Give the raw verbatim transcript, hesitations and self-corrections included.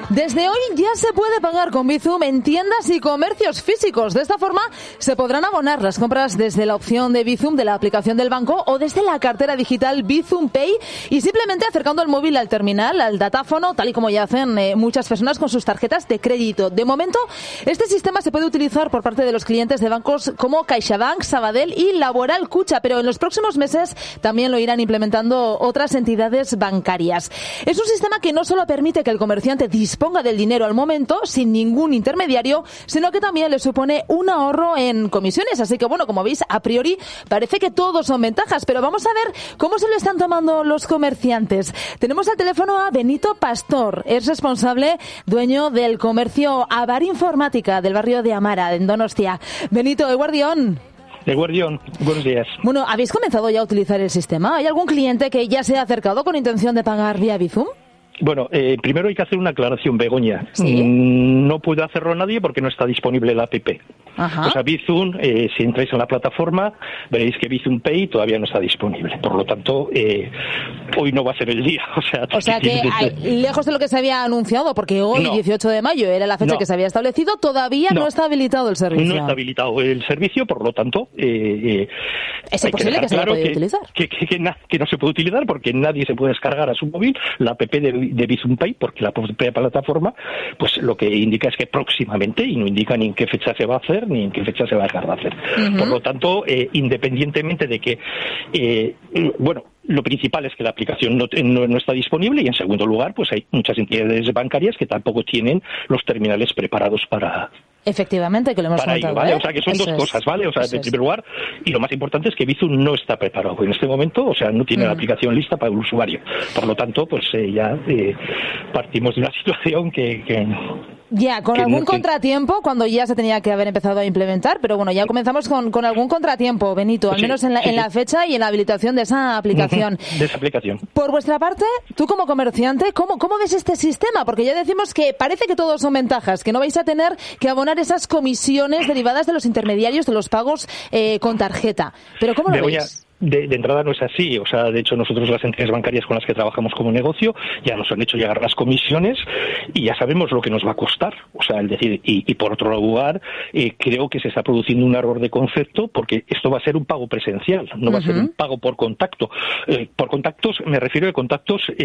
Desde hoy ya se puede pagar con Bizum en tiendas y comercios físicos. De esta forma se podrán abonar las compras desde la opción de Bizum de la aplicación del banco o desde la cartera digital Bizum Pay y simplemente acercando el móvil al terminal, al datáfono, tal y como ya hacen eh, muchas personas con sus tarjetas de crédito. De momento, este sistema se puede utilizar por parte de los clientes de bancos como CaixaBank, Sabadell y Laboral Cucha, pero en los próximos meses también lo irán implementando otras entidades bancarias. Es un sistema que no solo permite que el comerciante disponga del dinero al momento, sin ningún intermediario, sino que también le supone un ahorro en comisiones. Así que, bueno, como veis, a priori parece que todos son ventajas, pero vamos a ver cómo se lo están tomando los comerciantes. Tenemos al teléfono a Benito Pastor, es responsable, dueño del comercio Avar Informática del barrio de Amara, en Donostia. Benito, eguardión. Eguardión, buenos días. Bueno, ¿habéis comenzado ya a utilizar el sistema? ¿Hay algún cliente que ya se ha acercado con intención de pagar vía Bizum? Bueno, eh, primero hay que hacer una aclaración, Begoña. ¿Sí? No puede hacerlo nadie porque no está disponible la app. Ajá. O sea, Bizum, eh, si entráis en la plataforma, veréis que Bizum Pay todavía no está disponible. Por lo tanto, eh, hoy no va a ser el día. O sea, o sea que, hay, lejos de lo que se había anunciado, porque hoy, no. dieciocho de mayo, era la fecha no. que se había establecido, todavía no. no está habilitado el servicio. No está habilitado el servicio, por lo tanto... Eh, eh, ¿Es imposible que, que se claro haya podido que, utilizar? Que, que, que, na, que no se puede utilizar porque nadie se puede descargar a su móvil la app de de Bizum Pay, porque la propia plataforma pues lo que indica es que próximamente, y no indica ni en qué fecha se va a hacer ni en qué fecha se va a dejar de hacer. Uh-huh. Por lo tanto, eh, independientemente de que, eh, bueno, lo principal es que la aplicación no, no, no está disponible y, en segundo lugar, pues hay muchas entidades bancarias que tampoco tienen los terminales preparados para... Efectivamente, que lo hemos para comentado, ello, ¿vale? ¿eh? O sea, que son Eso dos es. cosas, ¿vale? O sea, Eso en primer es. lugar, y lo más importante es que Bizum no está preparado en este momento, o sea, no tiene mm. la aplicación lista para el usuario. Por lo tanto, pues eh, ya eh, partimos de una situación que... que Ya, con que algún no, contratiempo, cuando ya se tenía que haber empezado a implementar, pero bueno, ya comenzamos con, con algún contratiempo, Benito, al sí, menos en la, sí, en la fecha y en la habilitación de esa aplicación. De esa aplicación. Por vuestra parte, tú como comerciante, ¿cómo, cómo ves este sistema? Porque ya decimos que parece que todos son ventajas, que no vais a tener que abonar esas comisiones derivadas de los intermediarios de los pagos eh, con tarjeta. Pero ¿cómo lo Begoña, veis? De, de entrada no es así, o sea, de hecho nosotros las entidades bancarias con las que trabajamos como negocio ya nos han hecho llegar las comisiones y ya sabemos lo que nos va a costar, o sea, es decir, y, y por otro lugar, eh, creo que se está produciendo un error de concepto porque esto va a ser un pago presencial, no uh-huh. va a ser un pago por contacto. Eh, por contactos me refiero a contactos